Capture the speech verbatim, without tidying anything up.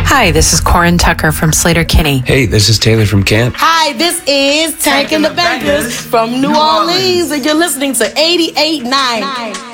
Hi, this is Corin Tucker from Slater Kinney. Hey, this is Taylor from Kent. Hi, this is Tank and the Bangers from New Orleans, and you're listening to eighty-eight point nine.